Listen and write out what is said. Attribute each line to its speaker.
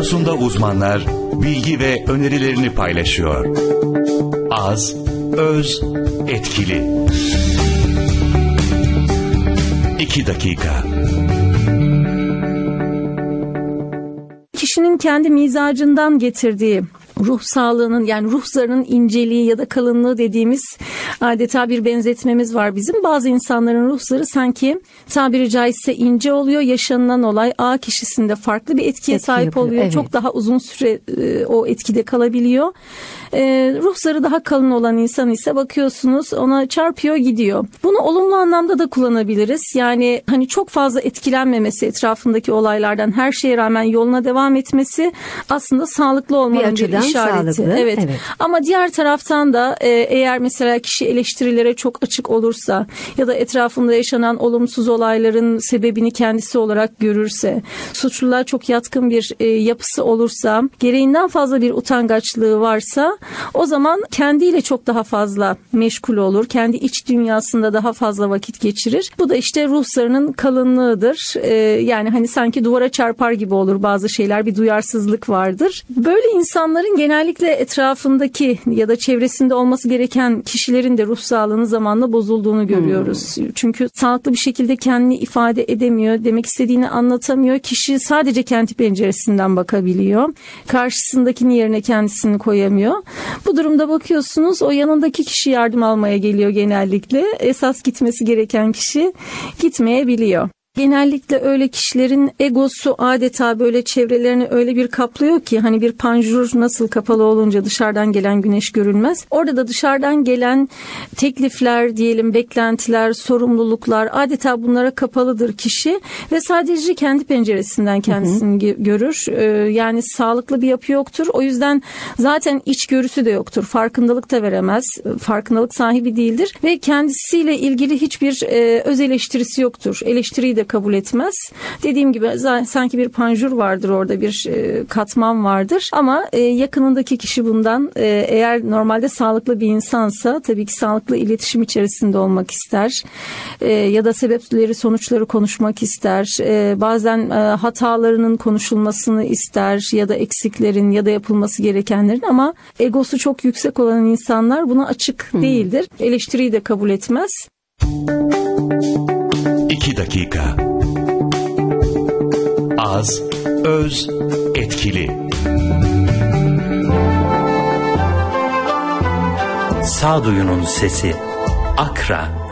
Speaker 1: konusunda uzmanlar bilgi ve önerilerini paylaşıyor. Az, öz, etkili. 2 dakika.
Speaker 2: Kişinin kendi mizacından getirdiği ruh sağlığının, yani ruh zarının inceliği ya da kalınlığı dediğimiz adeta bir benzetmemiz var bizim. Bazı insanların ruh zarı sanki tabiri caizse ince oluyor. Yaşanılan olay A kişisinde farklı bir etkiye sahip
Speaker 3: yapıyor,
Speaker 2: oluyor.
Speaker 3: evet.
Speaker 2: Çok daha uzun süre o etkide kalabiliyor. Ruh zarı daha kalın olan insan ise bakıyorsunuz ona çarpıyor gidiyor. Bunu olumlu anlamda da kullanabiliriz. Yani hani çok fazla etkilenmemesi etrafındaki olaylardan, her şeye rağmen yoluna devam etmesi aslında sağlıklı olmanın bir işareti.
Speaker 3: Sağlıklı,
Speaker 2: evet. Ama diğer taraftan da eğer mesela kişi eleştirilere çok açık olursa ya da etrafında yaşanan olumsuz olayların sebebini kendisi olarak görürse, suçluluğa çok yatkın bir yapısı olursa, gereğinden fazla bir utangaçlığı varsa, o zaman kendiyle çok daha fazla meşgul olur. Kendi iç dünyasında daha fazla vakit geçirir. Bu da işte ruh zarının kalınlığıdır. Yani hani sanki duvara çarpar gibi olur bazı şeyler. Bir duyarsızlık vardır. Böyle insanların genellikle etrafındaki ya da çevresinde olması gereken kişilerin de ruh sağlığının zamanla bozulduğunu görüyoruz. Çünkü sağlıklı bir şekilde kendini ifade edemiyor. Demek istediğini anlatamıyor. Kişi sadece kendi penceresinden bakabiliyor. Karşısındakinin yerine kendisini koyamıyor. Bu durumda bakıyorsunuz o yanındaki kişi yardım almaya geliyor genellikle. Esas gitmesi gereken kişi gitmeyebiliyor. Genellikle öyle kişilerin egosu adeta böyle çevrelerini öyle bir kaplıyor ki, hani bir panjur nasıl kapalı olunca dışarıdan gelen güneş görünmez. Orada da dışarıdan gelen teklifler diyelim, beklentiler, sorumluluklar adeta bunlara kapalıdır kişi ve sadece kendi penceresinden kendisini görür. Yani sağlıklı bir yapı yoktur. O yüzden zaten içgörüsü de yoktur. Farkındalık da veremez. Farkındalık sahibi değildir ve kendisiyle ilgili hiçbir öz eleştirisi yoktur. Eleştiriyi de kabul etmez. Dediğim gibi sanki bir panjur vardır orada, bir katman vardır ama yakınındaki kişi bundan eğer normalde sağlıklı bir insansa tabii ki sağlıklı iletişim içerisinde olmak ister ya da sebepleri sonuçları konuşmak ister. Bazen hatalarının konuşulmasını ister ya da eksiklerin ya da yapılması gerekenlerin, ama egosu çok yüksek olan insanlar buna açık değildir. Eleştiriyi de kabul etmez.
Speaker 1: 2 dakika. Az, öz, etkili.
Speaker 4: Sağduyunun sesi. Akra.